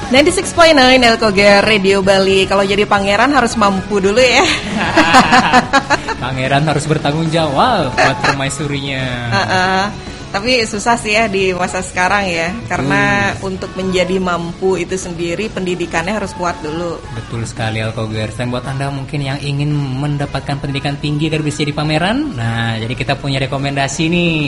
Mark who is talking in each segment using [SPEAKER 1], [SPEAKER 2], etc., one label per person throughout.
[SPEAKER 1] 96.9 Elkoger Radio Bali. Kalau jadi pangeran harus mampu dulu ya.
[SPEAKER 2] Pangeran harus bertanggung jawab buat permaisurinya.
[SPEAKER 1] Tapi susah sih ya di masa sekarang ya. Karena untuk menjadi mampu itu sendiri pendidikannya harus kuat dulu.
[SPEAKER 2] Betul sekali Elkoger. Dan buat Anda mungkin yang ingin mendapatkan pendidikan tinggi dan bisa jadi pameran, nah jadi kita punya rekomendasi nih.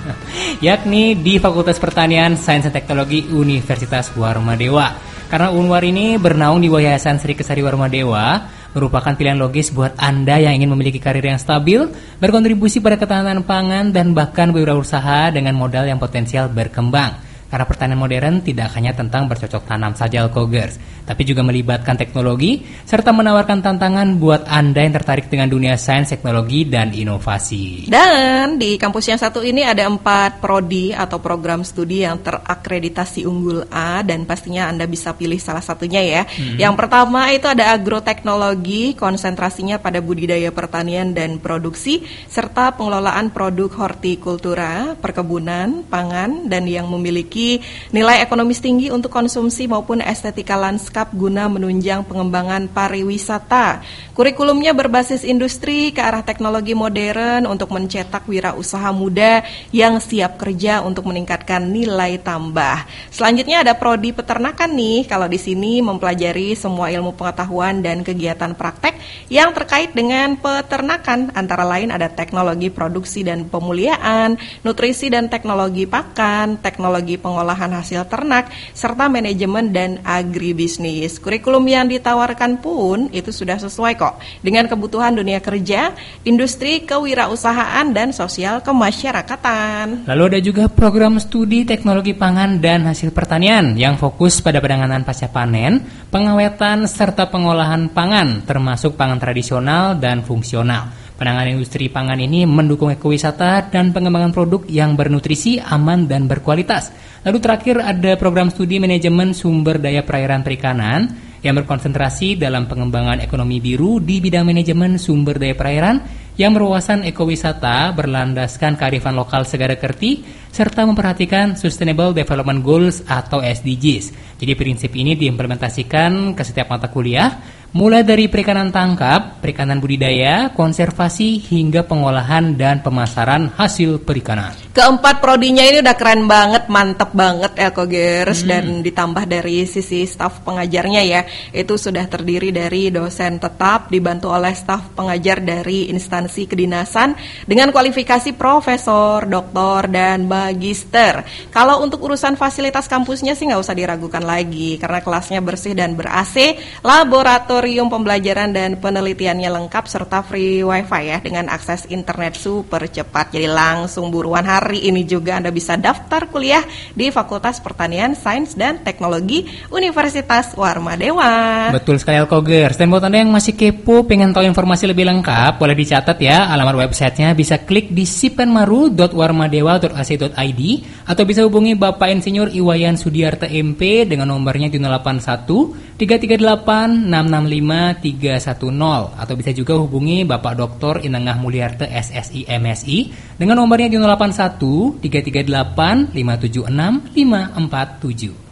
[SPEAKER 2] Yakni di Fakultas Pertanian, Sains dan Teknologi Universitas Warmadewa. Karena Unwar ini bernaung di Yayasan Sri Kesari Warmadewa, merupakan pilihan logis buat Anda yang ingin memiliki karir yang stabil, berkontribusi pada ketahanan pangan, dan bahkan berwirausaha dengan modal yang potensial berkembang. Karena pertanian modern tidak hanya tentang bercocok tanam saja Elkogers, tapi juga melibatkan teknologi, serta menawarkan tantangan buat Anda yang tertarik dengan dunia sains, teknologi, dan inovasi.
[SPEAKER 1] Dan di kampus yang satu ini ada 4 prodi atau program studi yang terakreditasi unggul A, dan pastinya Anda bisa pilih salah satunya ya. Yang pertama itu ada agroteknologi, konsentrasinya pada budidaya pertanian dan produksi, serta pengelolaan produk hortikultura, perkebunan, pangan, dan yang memiliki nilai ekonomis tinggi untuk konsumsi maupun estetika lanskap guna menunjang pengembangan pariwisata. Kurikulumnya berbasis industri ke arah teknologi modern untuk mencetak wirausaha muda yang siap kerja untuk meningkatkan nilai tambah. Selanjutnya ada prodi peternakan nih. Kalau di sini mempelajari semua ilmu pengetahuan dan kegiatan praktek yang terkait dengan peternakan, antara lain ada teknologi produksi dan pemuliaan, nutrisi dan teknologi pakan, teknologi pengolahan hasil ternak, serta manajemen dan agribisnis. Kurikulum yang ditawarkan pun itu sudah sesuai kok dengan kebutuhan dunia kerja, industri kewirausahaan, dan sosial kemasyarakatan.
[SPEAKER 2] Lalu ada juga program studi teknologi pangan dan hasil pertanian yang fokus pada penanganan pasca panen, pengawetan, serta pengolahan pangan, termasuk pangan tradisional dan fungsional. Penanganan industri pangan ini mendukung ekowisata dan pengembangan produk yang bernutrisi, aman, dan berkualitas. Lalu terakhir ada program studi manajemen sumber daya perairan perikanan yang berkonsentrasi dalam pengembangan ekonomi biru di bidang manajemen sumber daya perairan yang berwawasan ekowisata, berlandaskan kearifan lokal segara kerti, serta memperhatikan Sustainable Development Goals atau SDGs. Jadi prinsip ini diimplementasikan ke setiap mata kuliah, mulai dari perikanan tangkap, perikanan budidaya, konservasi, hingga pengolahan dan pemasaran hasil perikanan.
[SPEAKER 1] Keempat prodinya ini udah keren banget, mantep banget Elkogers, dan ditambah dari sisi staf pengajarnya ya, itu sudah terdiri dari dosen tetap dibantu oleh staf pengajar dari instansi kedinasan dengan kualifikasi profesor, doktor, dan magister. Kalau untuk urusan fasilitas kampusnya sih nggak usah diragukan lagi, karena kelasnya bersih dan ber-AC, laboratorium pembelajaran dan penelitiannya lengkap, serta free wifi ya, dengan akses internet super cepat. Jadi langsung buruan hari ini juga Anda bisa daftar kuliah di Fakultas Pertanian, Sains, dan Teknologi Universitas Warmadewa.
[SPEAKER 2] Betul sekali Elkogers. Dan buat Anda yang masih kepo, pengen tahu informasi lebih lengkap, boleh dicatat ya, alamat websitenya bisa klik di sipenmaru.warmadewa.ac.id atau bisa hubungi Bapak Insinyur Iwayan Sudiarta MP dengan nomornya di 081 338 665 310, atau bisa juga hubungi Bapak Dr. Inengah Mulyarta SSI MSI dengan nomornya di 081 338 576 547.